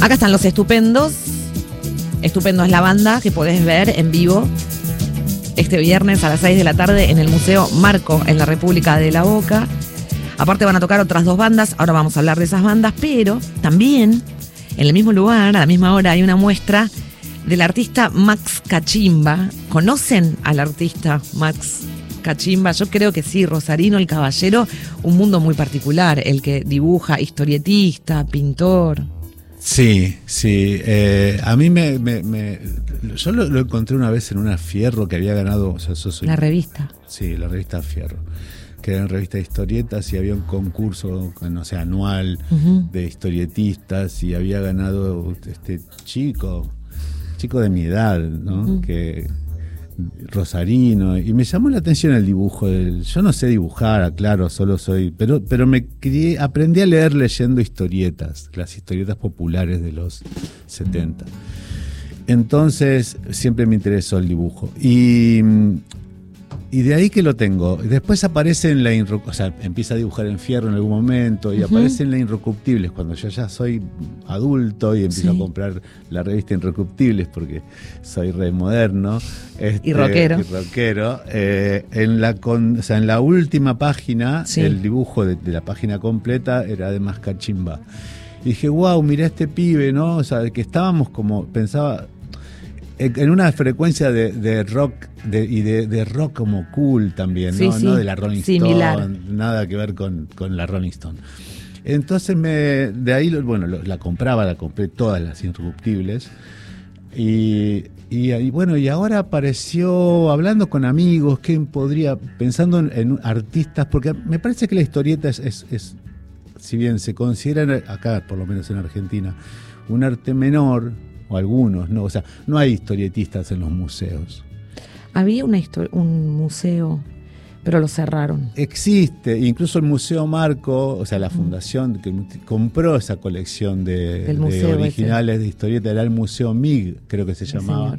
Acá están los Estupendos. Estupendo es la banda que podés ver en vivo este viernes a las 6 de la tarde en el Museo Marco, en la República de la Boca. Aparte van a tocar otras dos bandas, ahora vamos a hablar de esas bandas, pero también en el mismo lugar, a la misma hora, hay una muestra del artista Max Kachimba. ¿Conocen al artista Max Kachimba? Yo creo que sí, Rosarino el Caballero, un mundo muy particular, el que dibuja, historietista, pintor. Sí. A mí yo lo encontré una vez en una Fierro que había ganado. O sea, la revista. Sí, la revista Fierro. Que era una revista de historietas y había un concurso, no sé, anual de historietistas y había ganado este chico de mi edad, ¿no? Que Rosarino, y me llamó la atención el dibujo. Yo no sé dibujar, claro, solo soy, pero aprendí a leer leyendo historietas, las historietas populares de los 70. Entonces siempre me interesó el dibujo y de ahí que lo tengo. Después aparece en empieza a dibujar en Fierro en algún momento y aparece en la Inrecuptibles cuando yo ya soy adulto y empiezo a comprar la revista Inrecuptibles porque soy re moderno y rockero. En la última página, el dibujo de la página completa era de Max Kachimba. Y dije, wow, mirá este pibe, ¿no? O sea, que estábamos pensaba en una frecuencia de rock y de rock como cool también, ¿no? No de la Rolling Stone, nada que ver con la Rolling Stone. Entonces de ahí, la compré todas las Inrecuptibles y ahora apareció hablando con amigos, pensando en artistas, porque me parece que la historieta es si bien se considera acá, por lo menos en Argentina, un arte menor, o algunos, ¿no? O sea, no hay historietistas en los museos. Había un museo, pero lo cerraron. Existe, incluso el Museo Marco, o sea, la fundación que compró esa colección de originales de historieta, era el Museo MIG, creo que se llamaba.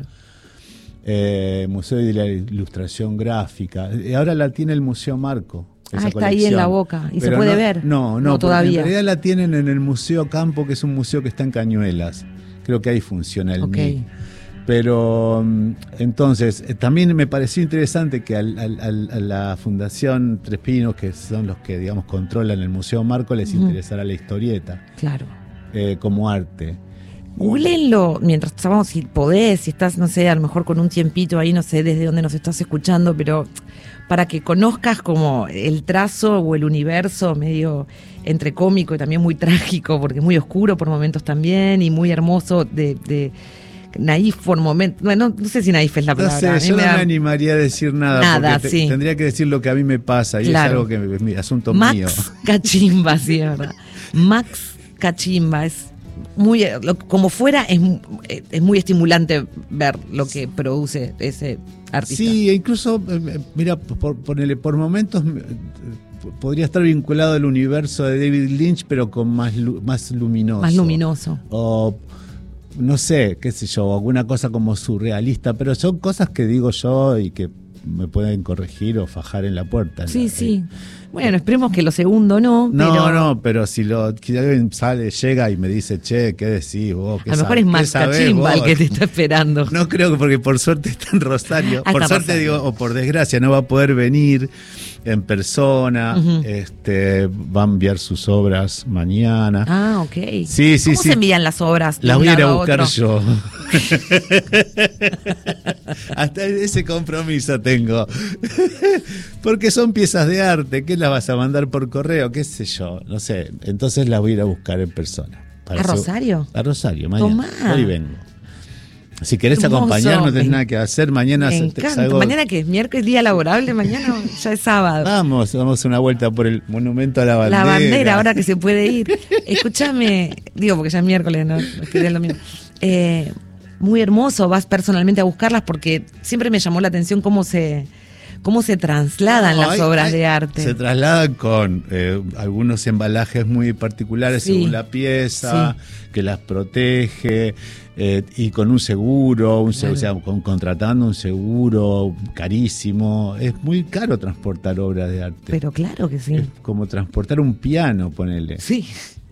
Museo de la Ilustración Gráfica. Y ahora la tiene el Museo Marco. Está colección ahí en la Boca. ¿Y pero se puede ver? No, todavía. En realidad la tienen en el Museo Campo, que es un museo que está en Cañuelas. Creo que ahí funciona el MIG. Pero entonces, también me pareció interesante que a la Fundación Tres Pinos, que son los que, digamos, controlan el Museo Marco, les interesara la historieta. Claro. Como arte. Googleenlo mientras estábamos, si podés, si estás, no sé, a lo mejor con un tiempito ahí, no sé desde dónde nos estás escuchando, pero para que conozcas como el trazo o el universo medio entre cómico y también muy trágico, porque es muy oscuro por momentos también y muy hermoso de naif por momentos. Bueno, no sé si naif es la palabra. No sé, yo no me animaría a decir nada porque tendría que decir lo que a mí me pasa y es algo que es mi asunto mío. Max Kachimba, sí, es verdad. Max Kachimba es muy, como fuera, es muy estimulante ver lo que produce ese artista. Sí, e incluso, mira, por momentos podría estar vinculado al universo de David Lynch, pero con más luminoso. Más luminoso. O, no sé, qué sé yo, alguna cosa como surrealista, pero son cosas que digo yo y que me pueden corregir o fajar en la puerta. Sí. Bueno, esperemos que lo segundo no. Pero si alguien llega y me dice, che, ¿qué decís vos? A lo mejor es Max Kachimba el que te está esperando. No creo, porque por suerte está en Rosario. Por suerte, digo, o por desgracia, no va a poder venir en persona. Va a enviar sus obras mañana. Ah, ok. Sí. ¿Cómo se envían las obras? Las voy a ir a buscar yo. Hasta ese compromiso tengo. Porque son piezas de arte. ¿Qué las vas a mandar por correo? ¿Qué sé yo? No sé. Entonces las voy a ir a buscar en persona. ¿A Rosario? A Rosario, mañana. Tomá. Hoy vengo. Si querés acompañarme, no tenés nada que hacer. Mañana me encanta. ¿Mañana qué es? ¿Miércoles, día laborable? Mañana ya es sábado. Vamos una vuelta por el monumento a la bandera. La bandera, ahora que se puede ir. Escúchame, digo porque ya es miércoles, no es que es lo mismo. Muy hermoso, vas personalmente a buscarlas porque siempre me llamó la atención cómo se trasladan las obras de arte. Se trasladan con algunos embalajes muy particulares según la pieza, que las protege, y con un seguro, o sea, contratando un seguro carísimo. Es muy caro transportar obras de arte. Pero claro que sí. Es como transportar un piano, ponele. Sí.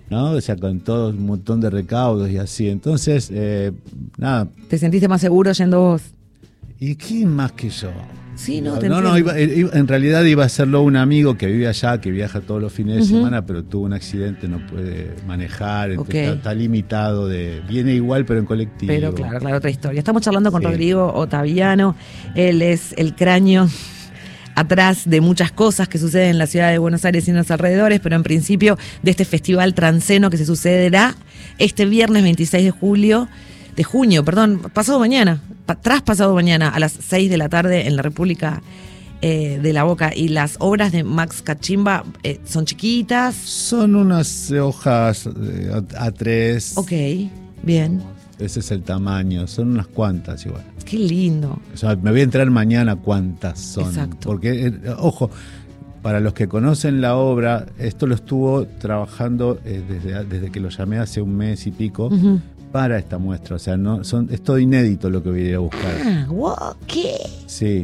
¿no? O sea, con todo un montón de recaudos y así. Entonces, nada. ¿Te sentiste más seguro yendo vos? ¿Y quién más que yo? Sí, no, en realidad iba a hacerlo un amigo que vive allá, que viaja todos los fines de semana, pero tuvo un accidente, no puede manejar, está limitado, viene igual pero en colectivo. Pero claro, otra historia. Estamos charlando con Rodrigo Ottaviano, él es el cráneo atrás de muchas cosas que suceden en la ciudad de Buenos Aires y en los alrededores, pero en principio de este festival transeno que se sucederá este viernes 26 de junio, pasado mañana, traspasado mañana a las 6 de la tarde en la República de la Boca. Y las obras de Max Kachimba son chiquitas. Son unas hojas A3. Ok, bien. Ese es el tamaño, son unas cuantas igual. Qué lindo. O sea, me voy a enterar mañana cuántas son. Exacto. Porque, ojo, para los que conocen la obra, esto lo estuvo trabajando desde que lo llamé hace un mes y pico. Para esta muestra, o sea, es todo inédito lo que voy a ir a buscar. ¿Qué? Sí,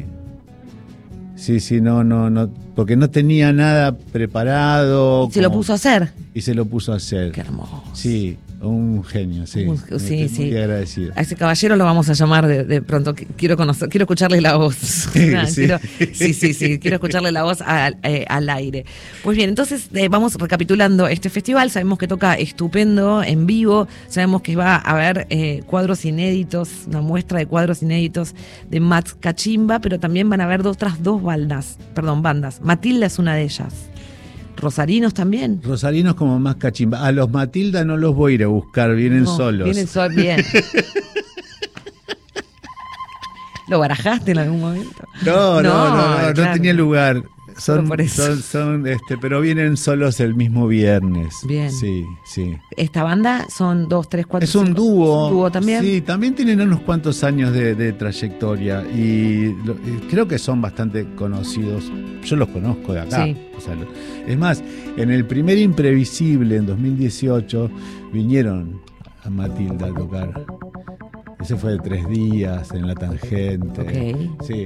no, porque no tenía nada preparado. ¿Y se lo puso a hacer? Y se lo puso a hacer. Qué hermoso. Sí, un genio, sí. Sí. Muy agradecido. A ese caballero lo vamos a llamar de pronto. Quiero escucharle la voz. Quiero escucharle la voz al aire. Pues bien, entonces vamos recapitulando este festival. Sabemos que toca estupendo en vivo. Sabemos que va a haber cuadros inéditos, una muestra de cuadros inéditos de Max Kachimba, pero también van a haber otras dos bandas. Matilda es una de ellas. ¿Rosarinos también? Rosarinos como Max Kachimba. A los Matilda no los voy a ir a buscar, vienen solos. Vienen solos, bien. ¿Lo barajaste en algún momento? No tenía lugar. Pero vienen solos el mismo viernes. Bien. Sí. ¿Esta banda son 2, 3, 4? Es un dúo. ¿Un dúo también? Sí, también tienen unos cuantos años de trayectoria y creo que son bastante conocidos. Yo los conozco de acá. Sí. O sea, es más, en el primer Imprevisible en 2018 vinieron a Matilda a tocar. Ese fue de 3 días en La Tangente. Okay. Sí.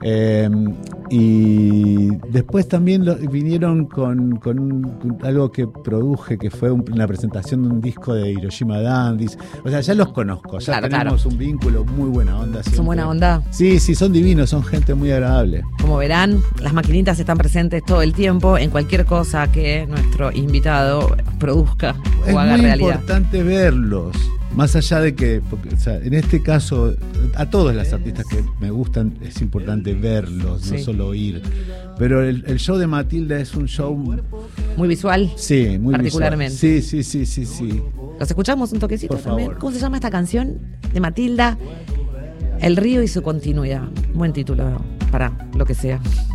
Y después también vinieron con algo que produje, que fue una presentación de un disco de Hiroshima Dandies. O sea, ya los conozco, ya tenemos un vínculo, muy buena onda. Siempre. ¿Son buena onda? Sí, son divinos, son gente muy agradable. Como verán, las maquinitas están presentes todo el tiempo en cualquier cosa que nuestro invitado produzca o haga realidad. Es muy importante verlos. Más allá de que, o sea, en este caso, a todos los artistas que me gustan es importante verlos, no solo oír. Pero el show de Matilda es un show muy visual. Sí, muy particularmente. Visual. Sí. ¿Los escuchamos un toquecito también? Favor. ¿Cómo se llama esta canción de Matilda? El río y su continuidad. Buen título para lo que sea.